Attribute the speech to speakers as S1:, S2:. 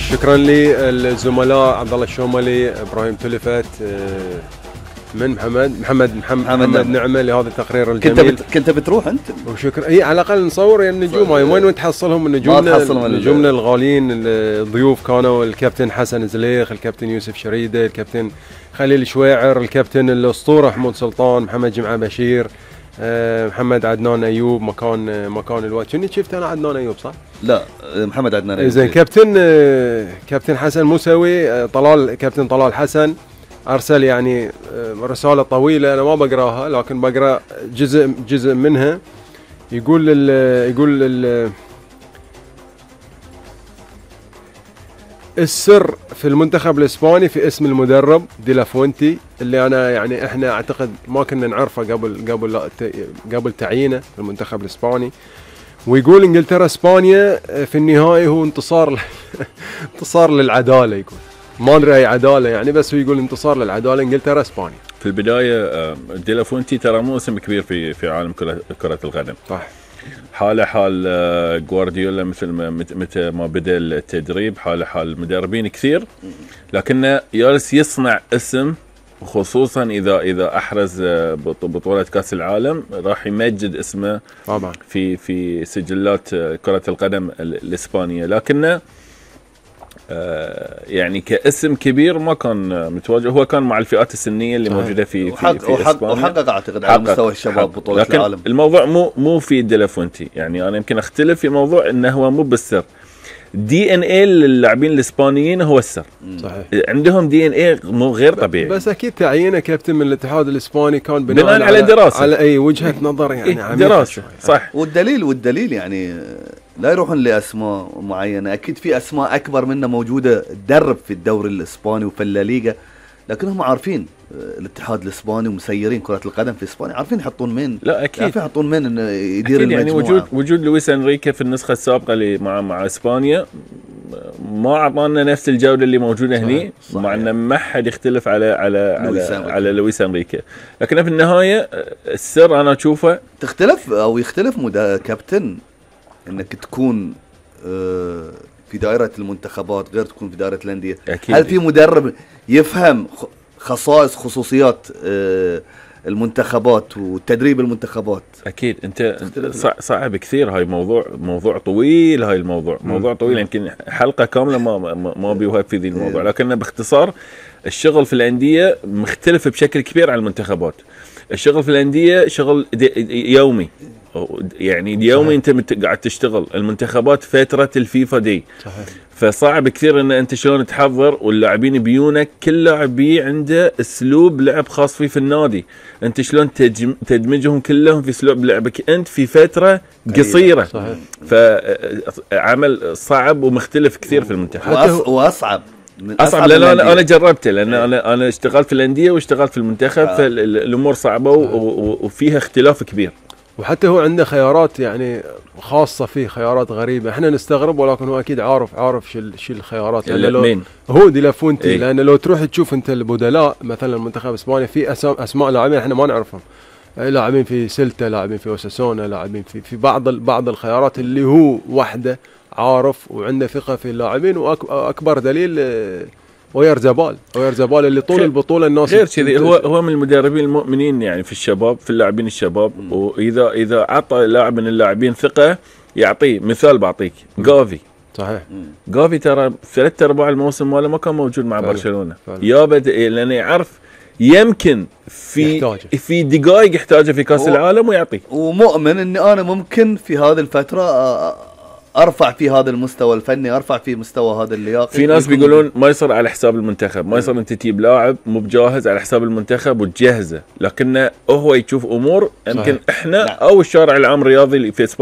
S1: شكرا للزملاء عبد الله الشوملي، ابراهيم تلفت، من محمد نعمه لهذا التقرير الجميل.
S2: كنت بتروح انت؟
S1: وشكرا. اي على الاقل نصور يعني النجوم هاي وين تحصلهم؟ نجومنا الغاليين الضيوف كانوا الكابتن حسن زليخ، الكابتن يوسف شريده، الكابتن خليل شويعر، الكابتن الاسطوره حمود سلطان، محمد جمعه بشير، محمد عدنان ايوب مكان الوقت. شنو شفت انا عدنان ايوب صح؟
S2: لا محمد عدنان ايوب.
S1: زين. كابتن حسن موسوي، كابتن طلال حسن ارسل يعني رساله طويله انا ما بقراها لكن بقرا جزء منها. يقول السر في المنتخب الاسباني في اسم المدرب دي لا فونتي، اللي انا يعني احنا اعتقد ما كنا نعرفه قبل تعيينه في المنتخب الاسباني. ويقول انجلترا اسبانيا في النهايه هو انتصار للعداله. يقول ما ادري اي عداله يعني، بس هو يقول انتصار للعداله انجلترا اسبانيا.
S3: في البدايه دي لا فونتي ترى مو اسم كبير في عالم كره القدم.
S1: صح.
S3: حال جوارديولا متى ما بدا التدريب، حال مدربين كثير، لكنه جالس يصنع اسم، خصوصا اذا احرز بطوله كاس العالم راح يمجد اسمه
S1: طبعا
S3: في سجلات كره القدم الاسبانيه. لكنه يعني كاسم كبير ما كان متواجد. هو كان مع الفئات السنيه اللي موجوده في اسبانيا،
S2: وحقق اعتقد على مستوى الشباب بطوله العالم.
S3: لكن الموضوع مو في دي لا فونتي، يعني انا يمكن اختلف في موضوع انه هو مو بالسر. دي ان اي للاعبين الاسبانيين هو السر.
S1: صحيح.
S3: عندهم دي ان اي مو غير طبيعي.
S1: بس اكيد تعيينه كابتن من الاتحاد الاسباني كان
S3: بناء على دراسه،
S1: على اي وجهه نظر يعني
S3: دراسه. صح.
S2: والدليل يعني لا يروحون لاسماء معينه، اكيد في اسماء اكبر منه موجوده تدرب في الدوري الاسباني وفي الليغا، لكنهم عارفين الاتحاد الاسباني ومسيرين كره القدم في اسبانيا، عارفين يحطون مين.
S3: لا اكيد
S2: عارفين يحطون مين انه يدير المجموعه.
S3: يعني وجود لويس انريكي في النسخه السابقه اللي مع اسبانيا ما اعطانا نفس الجوده اللي موجوده هني، مع انه ما حد يختلف على لويس انريكي. لكن في النهايه السر انا اشوفه
S2: تختلف او يختلف كابتن انك تكون في دائره المنتخبات غير تكون في دائره الانديه. هل في مدرب يفهم خصوصيات المنتخبات وتدريب المنتخبات؟
S3: اكيد. انت صعب كثير. هاي موضوع طويل. هاي موضوع طويل، يمكن حلقه كامله ما بيوهب في ذي الموضوع. لكن باختصار الشغل في الانديه مختلف بشكل كبير عن المنتخبات. الشغل في الانديه شغل يومي، يعني يومي انت قاعد تشتغل. المنتخبات فتره الفيفا دي.
S1: صحيح.
S3: فصعب كثير ان انت شلون تحضر واللاعبين بيونك، كل لاعب عنده اسلوب لعب خاص فيه في النادي، انت شلون تدمجهم كلهم في اسلوب لعبك انت في فتره قصيره.
S1: صحيح.
S3: فعمل صعب ومختلف كثير في المنتخب.
S2: واصعب
S3: لان انا جربته، لان انا اشتغلت في الانديه واشتغلت في المنتخب. فالامور صعبه وفيها اختلاف كبير.
S1: وحتى هو عنده خيارات يعني خاصه فيه، خيارات غريبه احنا نستغرب، ولكن هو اكيد عارف شو الخيارات.
S3: مين
S1: هو دي لا فونتي. لان لو تروح تشوف انت البدلاء مثلا المنتخب الاسباني في اسماء لاعبين احنا ما نعرفهم، لاعبين في سيلتا، لاعبين في اوساسونا، لاعبين في بعض الخيارات اللي هو وحده عارف وعنده ثقه في اللاعبين. واكبر دليل ويرزبال اللي طول البطوله الناس
S3: غير كذي. هو من المدربين المؤمنين يعني في الشباب، في اللاعبين الشباب. واذا اعطى لاعب من اللاعبين ثقه يعطيه. مثال بعطيك جافي.
S1: صحيح.
S3: جافي ترى 3/4 الموسم ماله ما كان موجود مع برشلونه، لانه يعرف يمكن في دقائق يحتاجه في كاس العالم ويعطيه.
S2: ومؤمن اني انا ممكن في هذه الفتره ارفع في هذا المستوى الفني، ارفع في مستوى هذا اللياقي.
S3: في ناس بيقولون ما يصير على حساب المنتخب، ما يصير انت تجيب لاعب مو بجاهز على حساب المنتخب وتجهزه، لكنه هو يشوف امور يمكن احنا او الشارع العام الرياضي في